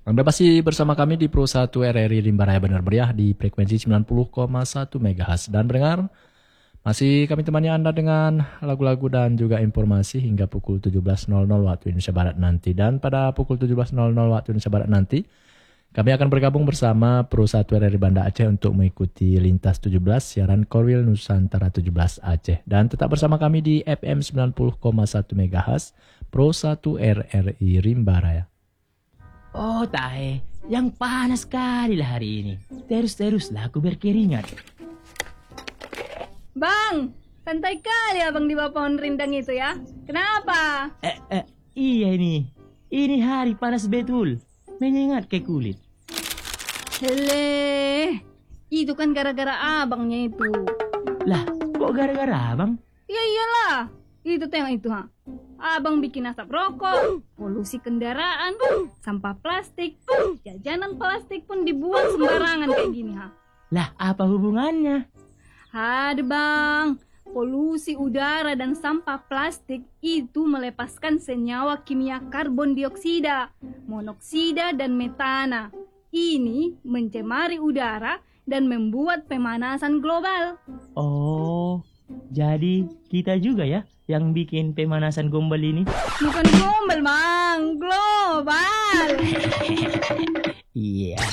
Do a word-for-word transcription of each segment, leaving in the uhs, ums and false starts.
Anda masih bersama kami di Pro satu R R I Rimba Raya Benar Meriah di frekuensi sembilan puluh koma satu megahertz. Dan pendengar, masih kami temani Anda dengan lagu-lagu dan juga informasi hingga pukul tujuh belas nol nol waktu Indonesia Barat nanti. Dan pada pukul tujuh belas nol nol waktu Indonesia Barat nanti, kami akan bergabung bersama Pro satu R R I Banda Aceh untuk mengikuti Lintas tujuh belas siaran Korwil Nusantara tujuh belas Aceh. Dan tetap bersama kami di F M sembilan puluh koma satu megahertz Pro satu R R I Rimba Raya. Oh Tahe, yang panas sekali lah hari ini. Terus-teruslah aku berkeringat. Bang, santai kali abang di bawah pohon rindang itu ya. Kenapa? Eh, eh, iya ini. Ini hari panas betul. Menyengat ke kulit. Hele, itu kan gara-gara abangnya itu. Lah, kok gara-gara abang? Ya iyalah, itu tengok itu ha. Abang bikin asap rokok, polusi kendaraan, sampah plastik, jajanan plastik pun dibuang sembarangan kayak gini ha. Lah, apa hubungannya? Aduh bang, polusi udara dan sampah plastik itu melepaskan senyawa kimia karbon dioksida, monoksida, dan metana. Ini mencemari udara dan membuat pemanasan global. Oh, jadi kita juga ya yang bikin pemanasan gombal ini? Bukan gombal bang, global. Iya.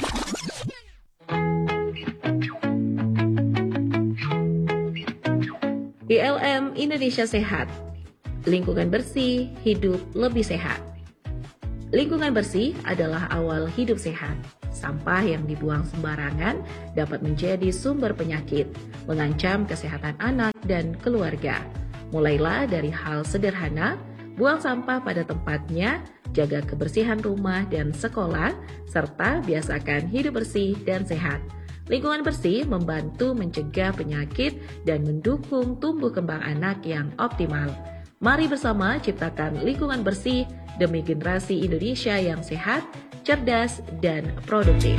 I L M Indonesia Sehat. Lingkungan bersih, hidup lebih sehat. Lingkungan bersih adalah awal hidup sehat. Sampah yang dibuang sembarangan dapat menjadi sumber penyakit, mengancam kesehatan anak dan keluarga. Mulailah dari hal sederhana, buang sampah pada tempatnya, jaga kebersihan rumah dan sekolah, serta biasakan hidup bersih dan sehat. Lingkungan bersih membantu mencegah penyakit dan mendukung tumbuh kembang anak yang optimal. Mari bersama ciptakan lingkungan bersih demi generasi Indonesia yang sehat, cerdas, dan produktif.